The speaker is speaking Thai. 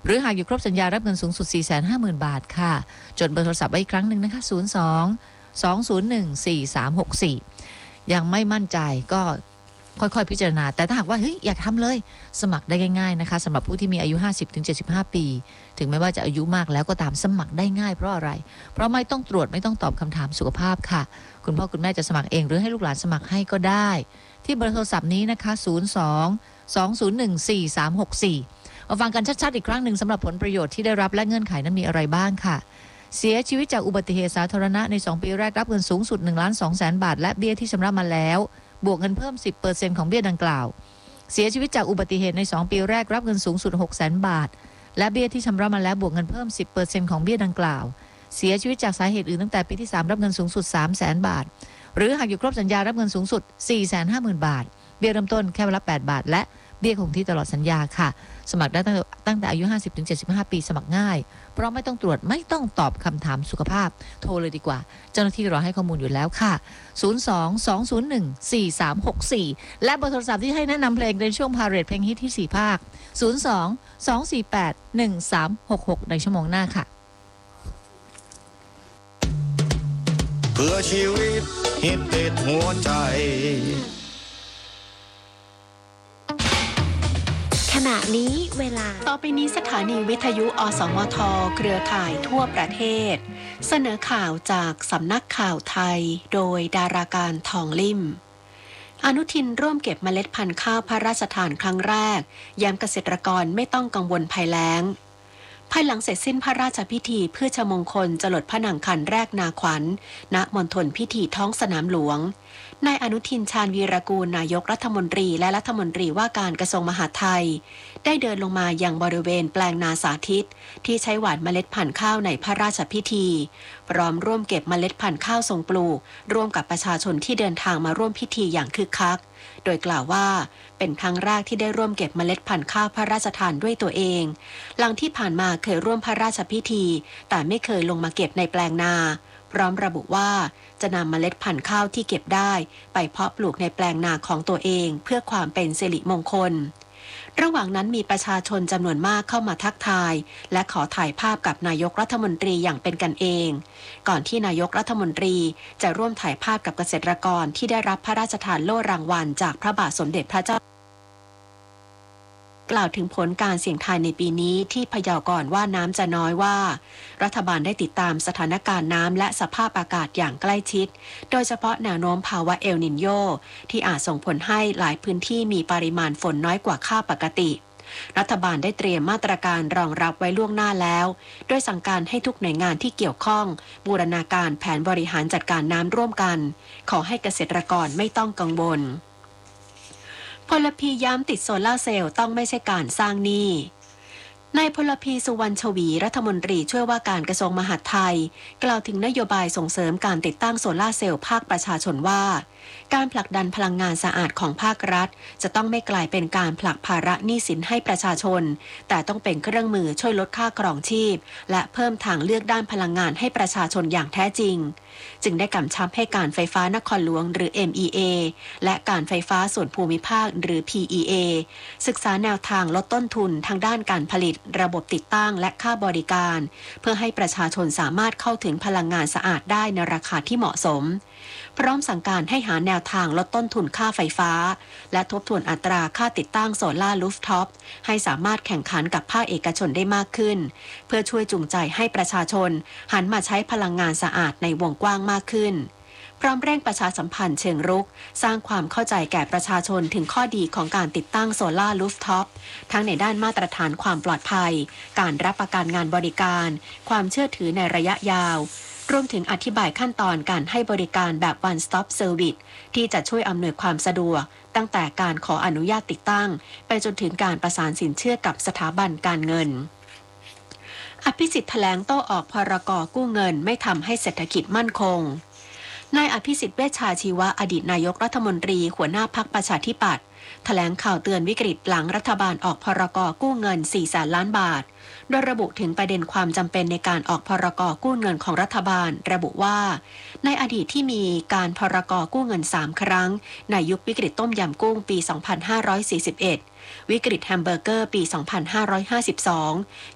รือหากอยู่ครบสัญญารับเงินสูงสุด 450,000 บาทค่ะจดเบอร์โทรศัพท์ไว้อีกครั้งหนึ่งนะคะ02-201-4364ยังไม่มั่นใจก็ค่อยๆพิจารณาแต่ถ้าหากว่าเฮ้ยอยากทำเลยสมัครได้ง่ายๆนะคะสำหรับผู้ที่มีอายุ 50-75 ปีถึงแม้ว่าจะอายุมากแล้วก็ตามสมัครได้ง่ายเพราะอะไรเพราะไม่ต้องตรวจไม่ต้องตอบคำถามสุขภาพค่ะคุณพ่อคุณแม่จะสมัครเองหรือให้ลูกหลานสมัครให้ก็ได้ที่เบอร์โทรศัพท์นี้นะคะ02-201-4364มาฟังกันชัดๆอีกครั้งหนึ่งสำหรับผลประโยชน์ที่ได้รับและเงื่อนไขนั้นมีอะไรบ้างค่ะเสียชีวิตจากอุบัติเหตุสาธารณะใน2ปีแรกรับเงินสูงสุด 1,200,000 บาทและเบี้ยที่ชำระมาแล้วบวกเงินเพิ่ม 10% ของเบี้ยดังกล่าวเสียชีวิตจากอุบัติเหตุใน2ปีแรกรับเงินสูงสุด 600,000 บาทและเบี้ยที่ชำระมาแล้วบวกเงินเพิ่ม 10% ของเบี้ยดังกล่าวเสียชีวิตจากสาเหตุอื่นตั้งแต่ปีที่3รับเงินสูงสุด 300,000 บาทหรือหากอยู่ครบสัญญารับเงินสูงสุด 450,000 บาทเบี้ยเริ่มต้นแค่วันละ8 บาทและเบี้ยคงที่ตลอดสัญญาค่ะสมัครได้ตั้งแต่อายุ 50-75 ปีสมัครง่ายเพราะไม่ต้องตรวจไม่ต้องตอบคำถามสุขภาพโทรเลยดีกว่าเจ้าหน้าที่รอให้ข้อมูลอยู่แล้วค่ะ02-201-4364และเบอร์โทรศัพท์ที่ให้แนะนำเพลงในช่วงพาเรดเพลงฮิตที่4ภาค02-248-1366ในชั่วโมงหน้าค่ะเพื่อชีวิตฮิตติดหัวใจขณะนี้เวลาต่อไปนี้สถานีวิทยุอสมทเครือข่ายทั่วประเทศเสนอข่าวจากสำนักข่าวไทยโดยดาราการทองลิ่มอนุทินร่วมเก็บเมล็ดพันธุ์ข้าวพระราชทานครั้งแรกย้ำเกษตรกรไม่ต้องกังวลภัยแล้งภายหลังเสร็จสิ้นพระราชพิธีพืชมงคลจรดพระนางคันแรกนาขวัญณมณฑลพิธีท้องสนามหลวงนายอนุทินชาญวีรกูลนายกรัฐมนตรีและรัฐมนตรีว่าการกระทรวงมหาดไทยได้เดินลงมายังบริเวณแปลงนาสาธิตที่ใช้หว่านเมล็ดพันธุ์ข้าวในพระราชพิธีพร้อมร่วมเก็บเมล็ดพันธุ์ข้าวทรงปลูกร่วมกับประชาชนที่เดินทางมาร่วมพิธีอย่างคึกคักโดยกล่าวว่าเป็นครั้งแรกที่ได้ร่วมเก็บเมล็ดพันธุ์ข้าวพระราชทานด้วยตัวเองหลังที่ผ่านมาเคยร่วมพระราชพิธีแต่ไม่เคยลงมาเก็บในแปลงนาพร้อมระบุว่าจะนำเมล็ดพันธุ์ข้าวที่เก็บได้ไปเพาะปลูกในแปลงนาของตัวเองเพื่อความเป็นสิริมงคลระหว่างนั้นมีประชาชนจำนวนมากเข้ามาทักทายและขอถ่ายภาพกับนายกรัฐมนตรีอย่างเป็นกันเองก่อนที่นายกรัฐมนตรีจะร่วมถ่ายภาพกับเกษตรกรที่ได้รับพระราชทานโล่รางวัลจากพระบาทสมเด็จพระเจ้ากล่าวถึงผลการเสี่ยงทายในปีนี้ที่พยากรณ์ว่าน้ำจะน้อยว่ารัฐบาลได้ติดตามสถานการณ์น้ำและสภาพอากาศอย่างใกล้ชิดโดยเฉพาะแนวโน้มภาวะเอลนิโญที่อาจส่งผลให้หลายพื้นที่มีปริมาณฝนน้อยกว่าค่าปกติรัฐบาลได้เตรียมมาตรการรองรับไว้ล่วงหน้าแล้วโดยสั่งการให้ทุกหน่วยงานที่เกี่ยวข้องบูรณาการแผนบริหารจัดการน้ำร่วมกันขอให้เกษตรกรไม่ต้องกังวลพลพีย้ำติดโซล่าเซลล์ต้องไม่ใช่การสร้างหนี้นายพลพีสุวรรณชวีรัฐมนตรีช่วยว่าการกระทรวงมหาดไทยกล่าวถึงนโยบายส่งเสริมการติดตั้งโซล่าเซลล์ภาคประชาชนว่าการผลักดันพลังงานสะอาดของภาครัฐจะต้องไม่กลายเป็นการผลักภาระหนี้สินให้ประชาชนแต่ต้องเป็นเครื่องมือช่วยลดค่าครองชีพและเพิ่มทางเลือกด้านพลังงานให้ประชาชนอย่างแท้จริงจึงได้กำชับให้การไฟฟ้านครหลวงหรือ MEA และการไฟฟ้าส่วนภูมิภาคหรือ PEA ศึกษาแนวทางลดต้นทุนทางด้านการผลิตระบบติดตั้งและค่าบริการเพื่อให้ประชาชนสามารถเข้าถึงพลังงานสะอาดได้ในราคาที่เหมาะสมพร้อมสั่งการให้หาแนวทางลดต้นทุนค่าไฟฟ้าและทบทวนอัตราค่าติดตั้งโซล่ารูฟท็อปให้สามารถแข่งขันกับภาคเอกชนได้มากขึ้นเพื่อช่วยจูงใจให้ประชาชนหันมาใช้พลังงานสะอาดในวงกว้างมากขึ้นพร้อมเร่งประชาสัมพันธ์เชิงรุกสร้างความเข้าใจแก่ประชาชนถึงข้อดีของการติดตั้งโซล่ารูฟท็อปทั้งในด้านมาตรฐานความปลอดภัยการรับประกันงานบริการความเชื่อถือในระยะยาวรวมถึงอธิบายขั้นตอนการให้บริการแบบ One Stop Service ที่จะช่วยอำนวยความสะดวกตั้งแต่การขออนุญาตติดตั้งไปจนถึงการประสานสินเชื่อกับสถาบันการเงินอภิสิทธิ์แถลงโต้ออกพรก.กู้เงินไม่ทำให้เศรษฐกิจมั่นคงนายอภิสิทธิ์เวชชาชีวะอดีตนายกรัฐมนตรีหัวหน้าพรรคประชาธิปัตย์แถลงข่าวเตือนวิกฤตหลังรัฐบาลออกพรก.กู้เงิน 400,000 ล้านบาทโดยระบุถึงประเด็นความจำเป็นในการออกพรก.กู้เงินของรัฐบาลระบุว่าในอดีตที่มีการพรก.กู้เงิน3ครั้งในยุควิกฤตต้มยำกุ้งปี 2541วิกฤตแฮมเบอร์เกอร์ปี 2552